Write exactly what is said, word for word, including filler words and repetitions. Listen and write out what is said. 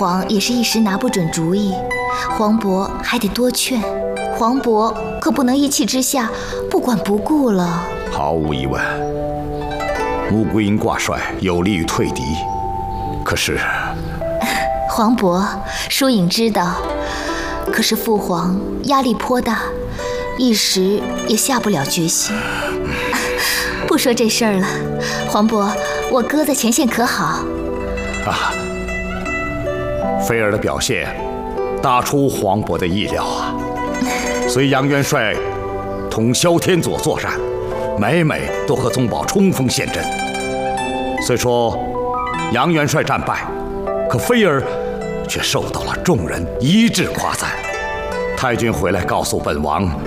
皇也是一时拿不准主意，黄渤还得多劝。黄渤可不能一气之下不管不顾了。 毫无疑问，穆桂英挂帅有利于退敌，可是黄渤，疏影知道，可是父皇压力颇大，一时也下不了决心。不说这事儿了，黄渤，我哥在前线可好？ 啊，菲儿的表现大出黄渤的意料啊！随杨元帅同萧天佐作战，每每都和宗保冲锋陷阵。虽说杨元帅战败，可菲儿却受到了众人一致夸赞。太君回来告诉本王，